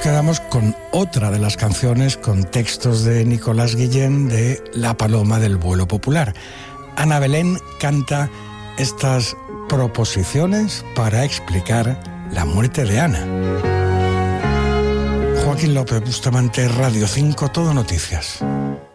quedamos con otra de las canciones con textos de Nicolás Guillén de La Paloma del Vuelo Popular. Ana Belén canta estas proposiciones para explicar la muerte de Ana. Joaquín López Bustamante, Radio 5, Todo Noticias.